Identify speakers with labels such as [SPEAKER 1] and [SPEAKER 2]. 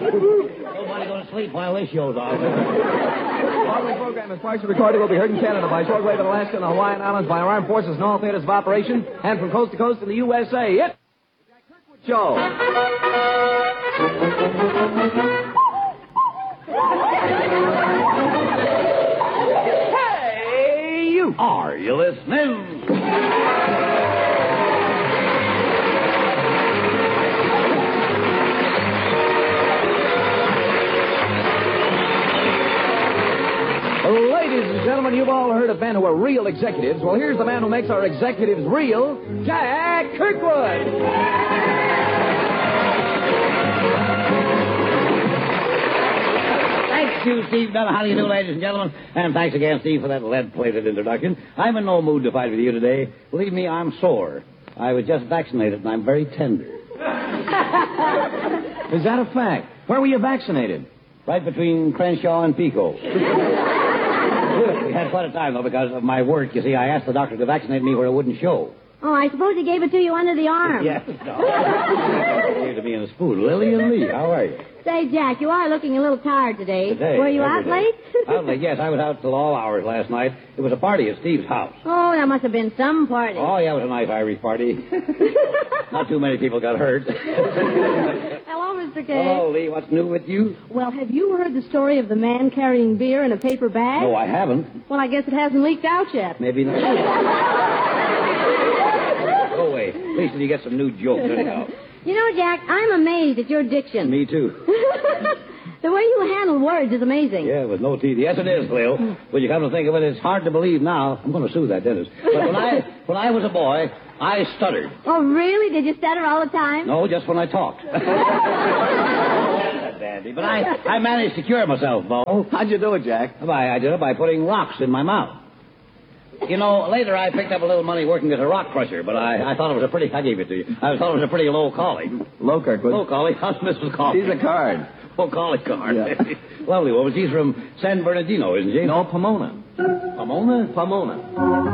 [SPEAKER 1] Nobody go to sleep while this show's on.
[SPEAKER 2] The following program is partially recorded. Will be heard in Canada by shortwave in Alaska and the Hawaiian Islands by our armed forces in all theaters of operation and from coast to coast in the USA. It's the Jack Kirkwood Show. Hey, you!
[SPEAKER 1] Are you listening?
[SPEAKER 2] Ladies and gentlemen, you've all heard of men who are real executives. Well, here's the man who makes our executives real, Jack Kirkwood.
[SPEAKER 1] Thanks to Steve Bella. How do you do, ladies and gentlemen? And thanks again, Steve, for that lead-plated introduction. I'm in no mood to fight with you today. Believe me, I'm sore. I was just vaccinated, and I'm very tender.
[SPEAKER 2] Is that a fact? Where were you vaccinated?
[SPEAKER 1] Right between Crenshaw and Pico. We had quite a time, though, because of my work. You see, I asked the doctor to vaccinate me where it wouldn't show.
[SPEAKER 3] Oh, I suppose he gave it to you under the arm.
[SPEAKER 1] Yes, no. He gave it to me in a spoon. Lily and Lee, how are you?
[SPEAKER 3] Say, Jack, you are looking a little tired today. Were you out late?
[SPEAKER 1] Out late, yes. I was out till all hours last night. It was a party at Steve's house.
[SPEAKER 3] Oh, that must have been some party.
[SPEAKER 1] Oh, yeah, it was a nice Irish party. Not too many people got hurt.
[SPEAKER 3] Hello, Mr. K.
[SPEAKER 1] Hello, Lee. What's new with you?
[SPEAKER 3] Well, have you heard the story of the man carrying beer in a paper bag?
[SPEAKER 1] No, I haven't.
[SPEAKER 3] Well, I guess it hasn't leaked out yet.
[SPEAKER 1] Maybe not. Go away. At least you get some new jokes anyhow.
[SPEAKER 3] You know, Jack, I'm amazed at your diction.
[SPEAKER 1] Me too.
[SPEAKER 3] The way you handle words is amazing.
[SPEAKER 1] Yeah, with no teeth. Yes, it is, Lil. When you come to think of it, it's hard to believe now. I'm going to sue that dentist. But when I was a boy, I stuttered.
[SPEAKER 3] Oh, really? Did you stutter all the time?
[SPEAKER 1] No, just when I talked. Dandy. But I managed to cure myself, Bo.
[SPEAKER 2] How'd you do it, Jack?
[SPEAKER 1] I did it by putting rocks in my mouth. You know, later I picked up a little money working as a rock crusher, but I thought it was a pretty... I gave it to you. I thought it was a pretty low calling.
[SPEAKER 2] Low, Kirkwood.
[SPEAKER 1] Low calling? How's Mrs. Calling?
[SPEAKER 2] She's a card.
[SPEAKER 1] Oh, calling card.
[SPEAKER 2] Yeah.
[SPEAKER 1] Lovely woman. She's from San Bernardino, isn't she?
[SPEAKER 2] No, Pomona.
[SPEAKER 1] Pomona?
[SPEAKER 2] Pomona.